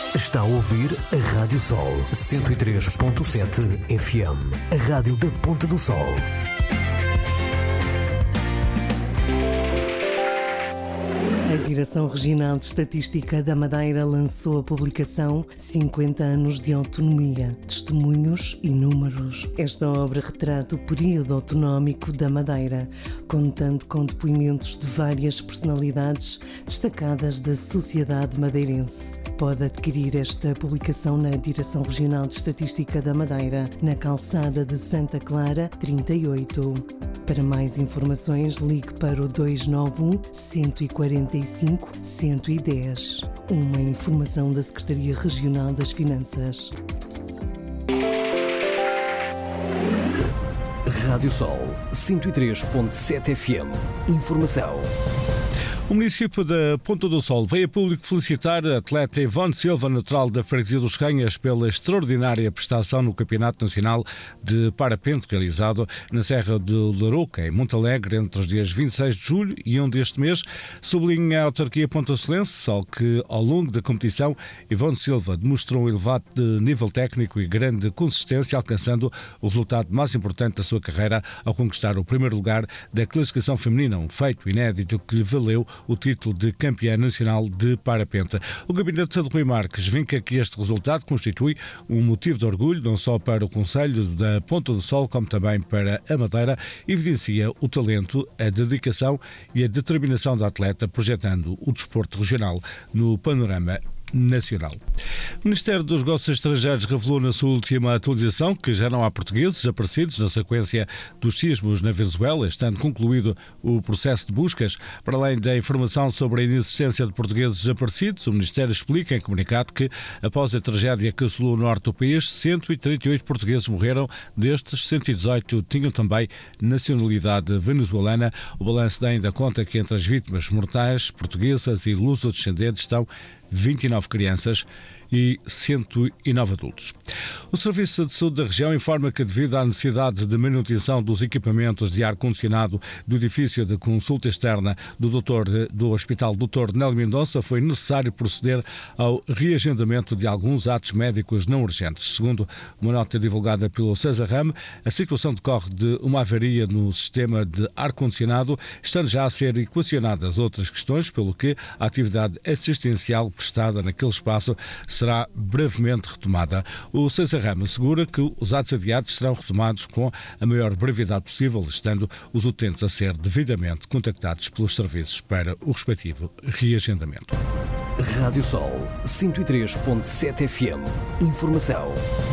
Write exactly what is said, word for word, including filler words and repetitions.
Está a ouvir a Rádio Sol cento e três ponto sete F M, a rádio da Ponta do Sol. A Direção Regional de Estatística da Madeira lançou a publicação cinquenta anos de Autonomia, Testemunhos e Números. Esta obra retrata o período autonómico da Madeira, contando com depoimentos de várias personalidades destacadas da sociedade madeirense. Pode adquirir esta publicação na Direção Regional de Estatística da Madeira, na calçada de Santa Clara, trinta e oito. Para mais informações, ligue para o dois nove um, um quatro cinco, um um zero. Uma informação da Secretaria Regional das Finanças. Rádio Sol cento e três ponto sete F M. Informação. O município da Ponta do Sol veio a público felicitar a atleta Ivone Silva, natural da Freguesia dos Canhas, pela extraordinária prestação no Campeonato Nacional de Parapente realizado na Serra do Larouca, em Montalegre, entre os dias vinte e seis de julho e um deste mês. Sublinha a autarquia pontasolense, ao que, ao longo da competição, Ivone Silva demonstrou um elevado nível técnico e grande consistência, alcançando o resultado mais importante da sua carreira ao conquistar o primeiro lugar da classificação feminina, um feito inédito que lhe valeu o título de campeã nacional de parapente. O gabinete de Rui Marques vinca que este resultado constitui um motivo de orgulho não só para o Concelho da Ponta do Sol, como também para a Madeira, e evidencia o talento, a dedicação e a determinação da atleta, projetando o desporto regional no panorama nacional. O Ministério dos Negócios Estrangeiros revelou na sua última atualização que já não há portugueses desaparecidos na sequência dos sismos na Venezuela, estando concluído o processo de buscas. Para além da informação sobre a inexistência de portugueses desaparecidos, o Ministério explica em comunicado que, após a tragédia que assolou o norte do país, cento e trinta e oito portugueses morreram, destes cento e dezoito tinham também nacionalidade venezuelana. O balanço ainda conta que entre as vítimas mortais portuguesas e luso-descendentes estão vinte e nove crianças e cento e nove adultos. O Serviço de Saúde da região informa que, devido à necessidade de manutenção dos equipamentos de ar-condicionado do edifício de consulta externa do, doutor, do Hospital doutor Nélio Mendonça, foi necessário proceder ao reagendamento de alguns atos médicos não urgentes. Segundo uma nota divulgada pelo César Rame, a situação decorre de uma avaria no sistema de ar-condicionado, estando já a ser equacionadas outras questões, pelo que a atividade assistencial prestada naquele espaço será brevemente retomada. O César Rama assegura que os atos adiados serão retomados com a maior brevidade possível, estando os utentes a ser devidamente contactados pelos serviços para o respectivo reagendamento. Rádio Sol cento e três ponto sete F M. Informação.